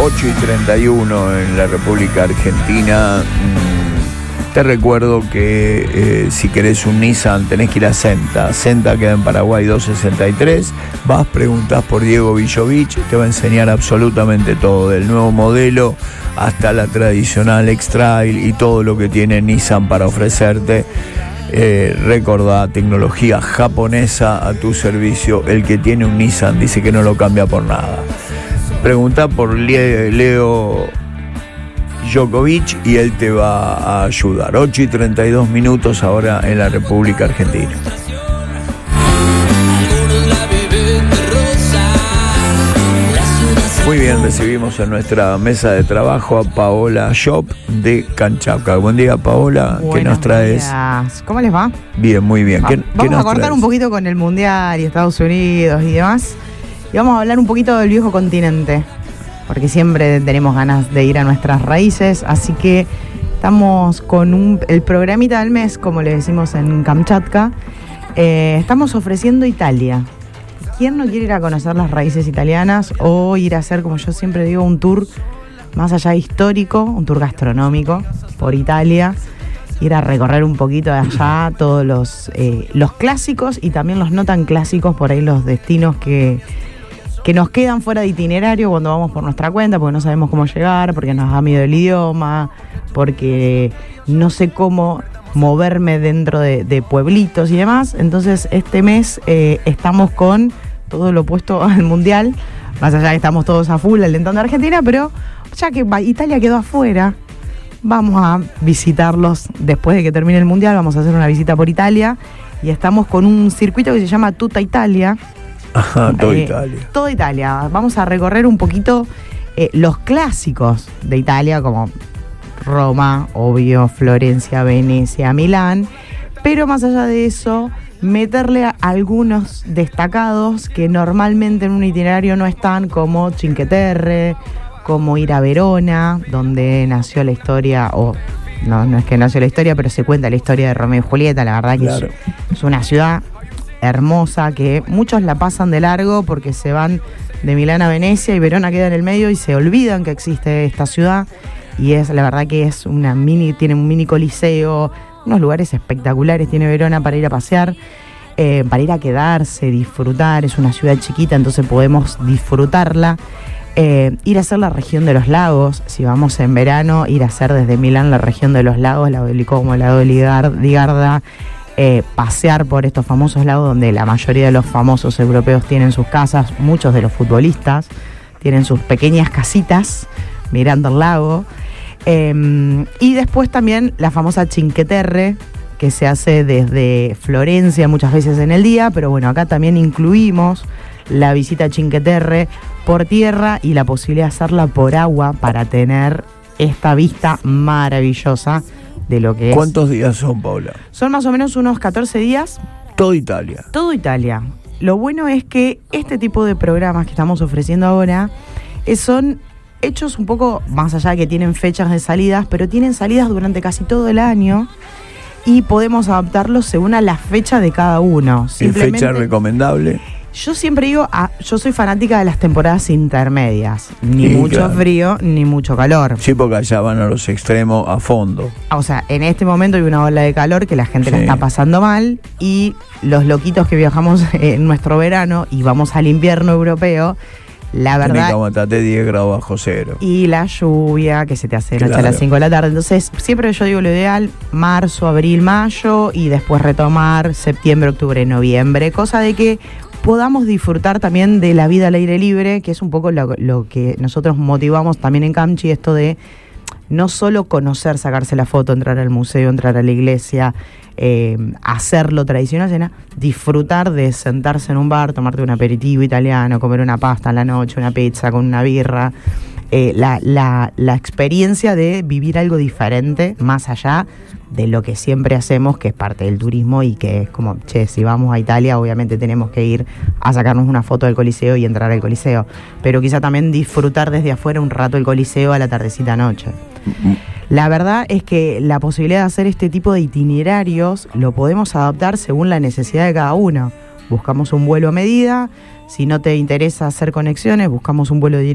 8:31 en la República Argentina. Te recuerdo que si querés un Nissan tenés que ir a Senta. Senta queda en Paraguay 263. Vas, preguntás por Diego Villovich, te va a enseñar absolutamente todo, del nuevo modelo hasta la tradicional X-Trail y todo lo que tiene Nissan para ofrecerte. Recordá, tecnología japonesa a tu servicio. El que tiene un Nissan dice que no lo cambia por nada. Preguntá por Leo Djokovic y él te va a ayudar. 8:32 ahora en la República Argentina. Muy bien, recibimos en nuestra mesa de trabajo a Paola Shop de Canchauca. Buen día, Paola. ¿Qué nos traes? Días. ¿Cómo les va? Bien, muy bien. Vamos a cortar un poquito con el Mundial y Estados Unidos y demás. Y vamos a hablar un poquito del viejo continente, porque siempre tenemos ganas de ir a nuestras raíces, así que estamos con el programita del mes, como le decimos en Kamchatka. Estamos ofreciendo Italia. ¿Quién no quiere ir a conocer las raíces italianas o ir a hacer, como yo siempre digo, un tour más allá histórico, un tour gastronómico por Italia? Ir a recorrer un poquito de allá todos los clásicos y también los no tan clásicos, por ahí los destinos que nos quedan fuera de itinerario cuando vamos por nuestra cuenta, porque no sabemos cómo llegar, porque nos da miedo el idioma, porque no sé cómo moverme dentro de pueblitos y demás. Entonces este mes estamos con todo lo opuesto al Mundial, más allá que estamos todos a full alentando a Argentina, pero ya que Italia quedó afuera, vamos a visitarlos después de que termine el Mundial. Vamos a hacer una visita por Italia y estamos con un circuito que se llama Tutta Italia. Ajá, toda Italia. Toda Italia. Vamos a recorrer un poquito los clásicos de Italia, como Roma, obvio, Florencia, Venecia, Milán. Pero más allá de eso, meterle a algunos destacados que normalmente en un itinerario no están, como Cinque Terre, como ir a Verona, donde nació la historia, o no es que nació la historia, pero se cuenta la historia de Romeo y Julieta. La verdad que claro, es una ciudad hermosa que muchos la pasan de largo porque se van de Milán a Venecia y Verona queda en el medio y se olvidan que existe esta ciudad. Y la verdad que es tiene un mini coliseo, unos lugares espectaculares tiene Verona para ir a pasear, para ir a quedarse, disfrutar. Es una ciudad chiquita, entonces podemos disfrutarla. Ir a hacer la región de los lagos, si vamos en verano, ir a hacer desde Milán la región de los lagos, Lago di Como, Lago di Garda, pasear por estos famosos lagos donde la mayoría de los famosos europeos tienen sus casas, muchos de los futbolistas tienen sus pequeñas casitas mirando el lago. Y después también la famosa Cinque Terre, que se hace desde Florencia muchas veces en el día, pero bueno, acá también incluimos la visita a Cinque Terre por tierra y la posibilidad de hacerla por agua para tener esta vista maravillosa de lo que es. ¿Cuántos días son, Paula? Son más o menos unos 14 días. Todo Italia. Todo Italia. Lo bueno es que este tipo de programas que estamos ofreciendo ahora son hechos un poco más allá de que tienen fechas de salidas, pero tienen salidas durante casi todo el año y podemos adaptarlos según a la fecha de cada uno. ¿Y fecha recomendable? Yo siempre digo, yo soy fanática de las temporadas intermedias. Ni mucho claro, frío, ni mucho calor. Sí, porque allá van a los extremos a fondo. O sea, en este momento hay una ola de calor que la gente la está pasando mal y los loquitos que viajamos en nuestro verano y vamos al invierno europeo, la verdad. Tenés que aguantarte 10 grados bajo cero. Y la lluvia que se te hace de noche a las 5 de la tarde. Entonces, siempre yo digo lo ideal, marzo, abril, mayo y después retomar septiembre, octubre, noviembre. Cosa de que podamos disfrutar también de la vida al aire libre, que es un poco lo que nosotros motivamos también en Camchi, esto de no solo conocer, sacarse la foto, entrar al museo, entrar a la iglesia, hacer lo tradicional, sino disfrutar de sentarse en un bar, tomarte un aperitivo italiano, comer una pasta en la noche, una pizza con una birra. La experiencia de vivir algo diferente, más allá de lo que siempre hacemos, que es parte del turismo y que es como, si vamos a Italia, obviamente tenemos que ir a sacarnos una foto del Coliseo y entrar al Coliseo, pero quizá también disfrutar desde afuera un rato el Coliseo a la tardecita noche. La verdad es que la posibilidad de hacer este tipo de itinerarios lo podemos adaptar según la necesidad de cada uno. Buscamos un vuelo a medida, si no te interesa hacer conexiones, buscamos un vuelo directo